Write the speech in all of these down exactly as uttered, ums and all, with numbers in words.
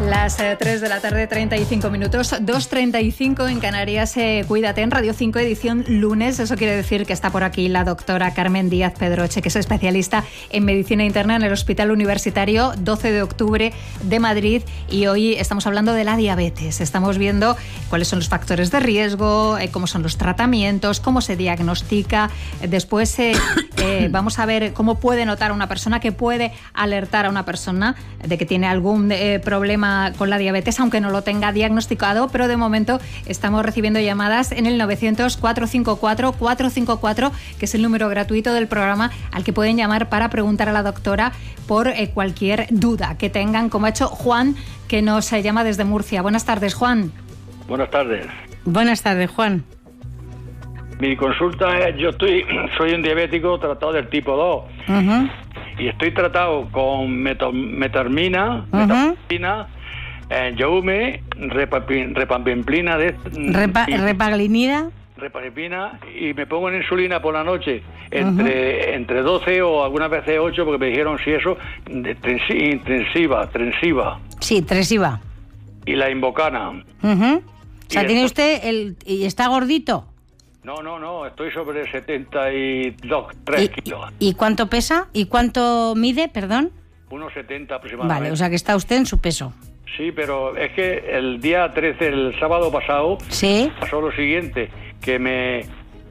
Las eh, tres de la tarde, treinta y cinco minutos, dos treinta y cinco en Canarias. Eh, Cuídate en Radio cinco, edición lunes. Eso quiere decir que está por aquí la doctora Carmen Díaz Pedroche, que es especialista en medicina interna en el Hospital Universitario doce de octubre de Madrid. Y hoy estamos hablando de la diabetes. Estamos viendo cuáles son los factores de riesgo, eh, cómo son los tratamientos, cómo se diagnostica. Después eh, eh, vamos a ver cómo puede notar una persona, que puede alertar a una persona de que tiene algún eh, problema con la diabetes, aunque no lo tenga diagnosticado. Pero de momento estamos recibiendo llamadas en el novecientos, cuatrocientos cincuenta y cuatro, cuatrocientos cincuenta y cuatro, que es el número gratuito del programa al que pueden llamar para preguntar a la doctora por eh, cualquier duda que tengan, como ha hecho Juan, que nos eh, llama desde Murcia. Buenas tardes, Juan. Buenas tardes. Buenas tardes, Juan. Mi consulta es, yo estoy, soy un diabético tratado del tipo dos. Uh-huh. Y estoy tratado con meto, metarmina, uh-huh. metapamplina, eh, Youme, repamplina, de, Repa, y, repaglinida, repamplina, y me pongo en insulina por la noche entre uh-huh. entre doce o algunas veces ocho, porque me dijeron si eso, de, intensiva, trensiva. Sí, trensiva. Y la invocana. Uh-huh. O sea, ¿tiene usted el y está gordito? No, no, no, estoy sobre setenta y dos, tres kilos. ¿Y cuánto pesa? ¿Y cuánto mide, perdón? uno setenta aproximadamente. Vale, o sea que está usted en su peso. Sí, pero es que el día trece, el sábado pasado, ¿sí? Pasó lo siguiente, que me...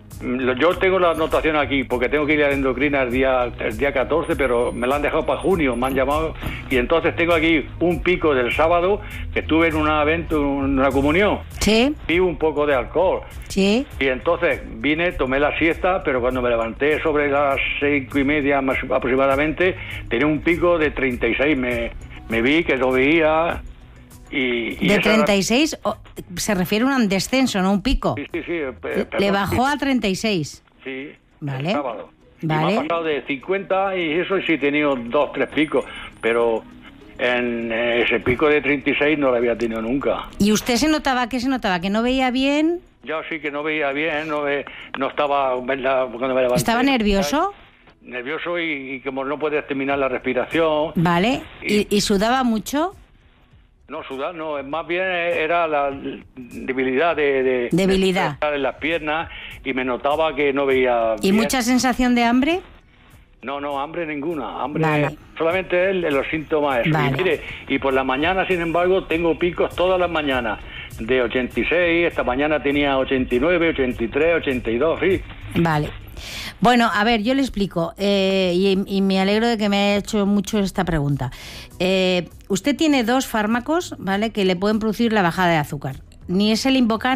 Yo tengo la anotación aquí, porque tengo que ir a la endocrina el día, el día catorce, pero me la han dejado para junio, me han llamado, y entonces tengo aquí un pico del sábado, que estuve en un evento, en una comunión. Sí. Vi un poco de alcohol. Sí. Y entonces vine, tomé la siesta, pero cuando me levanté sobre las cinco y media más aproximadamente, tenía un pico de treinta y seis, me, me vi que lo veía... Y, y de treinta y seis, oh, se refiere a un descenso, no un pico. Sí, sí, sí. Perdón, Le bajó a treinta y seis. Sí, vale. El sábado. Vale. Y me ha pasado de cincuenta y eso sí he tenido dos, tres picos, pero en ese pico de treinta y seis no lo había tenido nunca. ¿Y usted se notaba, qué se notaba? ¿Que no veía bien? Yo sí que no veía bien, no, ve, no estaba... ¿verdad? Cuando me levanté, ¿estaba nervioso? Nervioso y, y como no puedes terminar la respiración. Vale. ¿Y, y, y sudaba mucho? No, sudar no, más bien era la debilidad de, de, debilidad. de estar en las piernas, y me notaba que no veía ¿Y bien. Mucha sensación de hambre? No, no, hambre ninguna, hambre vale. solamente es los síntomas eso. Vale. Y mire, y por la mañana, sin embargo, tengo picos todas las mañanas, de ochenta y seis, esta mañana tenía ochenta y nueve, ochenta y tres, ochenta y dos, sí. Vale. Bueno, a ver, yo le explico, eh, y, y me alegro de que me haya hecho mucho esta pregunta. Eh, usted tiene dos fármacos, ¿vale?, que le pueden producir la bajada de azúcar. Ni es el Invocana